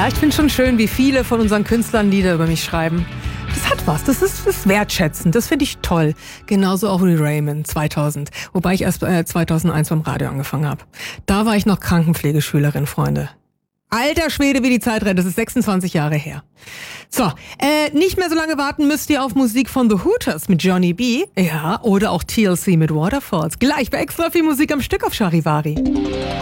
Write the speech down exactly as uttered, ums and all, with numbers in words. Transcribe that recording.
Ja, ich finde schon schön, wie viele von unseren Künstlern Lieder über mich schreiben. Das hat was, das ist, das ist wertschätzend, das finde ich toll. Genauso auch wie Raymond zweitausend, wobei ich erst äh, zweitausendeins beim Radio angefangen habe. Da war ich noch Krankenpflegeschülerin, Freunde. Alter Schwede, wie die Zeit rennt, das ist sechsundzwanzig Jahre her. So, äh, nicht mehr so lange warten müsst ihr auf Musik von The Hooters mit Johnny B. Ja, oder auch T L C mit Waterfalls. Gleich bei extra viel Musik am Stück auf Charivari.